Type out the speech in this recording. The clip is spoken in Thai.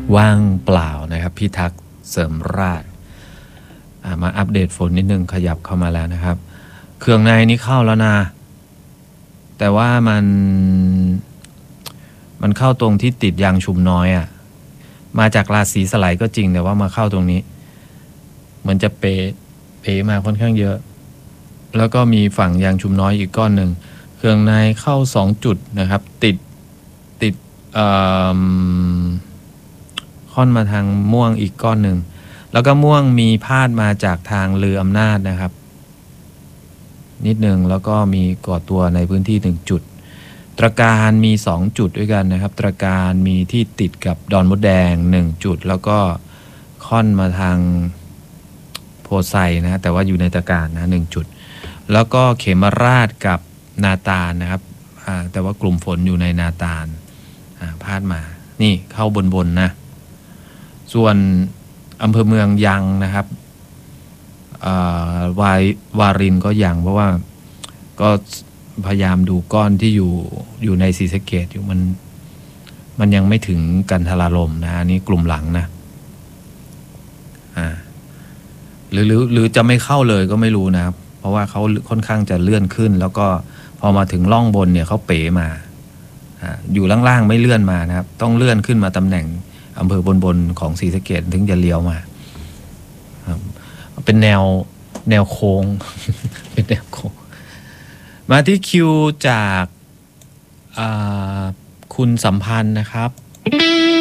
ว่างเปล่านะครับพิทักษ์เสริมราชมาอัปเดตฝนนิดนึงขยับเข้ามาแล้วนะครับเครื่องในนี้เข้าแล้วนะแต่ว่ามันเข้าตรงที่ติดยางชุมน้อยมาจากราศีสไลก็จริงแต่ว่ามาเข้าตรงนี้เหมือนจะเป๋มาค่อนข้างเยอะแล้วก็มีฝั่งยางชุมน้อยอีกก้อนหนึ่งเครื่องในเข้า2จุดนะครับติดค่อนมาทางม่วงอีกก้อนหนึ่งแล้วก็ม่วงมีพาดมาจากทางลืออำนาจนะครับนิดหนึ่งแล้วก็มีก่อตัวในพื้นที่1จุดตระการมี2จุดด้วยกันนะครับตระการมีที่ติดกับดอนมดแดง1จุดแล้วก็ค่อนมาทางโพไซนะแต่ว่าอยู่ในตระการนะ1จุดแล้วก็เขมราชกับนาตาลนะครับแต่ว่ากลุ่มฝนอยู่ในนาตาลพาดมานี่เข้าบนนะส่วนอำเภอเมืองยังนะครับวารินก็ยังเพราะว่าก็พยายามดูก้อนที่อยู่ในศรีสะเกษอยู่มันยังไม่ถึงกันทราลมนะนี่กลุ่มหลังนะหรือจะไม่เข้าเลยก็ไม่รู้นะครับเพราะว่าเขาค่อนข้างจะเลื่อนขึ้นแล้วก็พอมาถึงล่องบนเนี่ยเขาเป๋มาอยู่ล่างๆไม่เลื่อนมานะครับต้องเลื่อนขึ้นมาตำแหน่งอำเภอบนของศรีสะเกษถึงจะเลี้ยวมาเป็นแนวโค้ง เป็นแนวโค้งมาที่คิวจากคุณสัมพันธ์นะครับ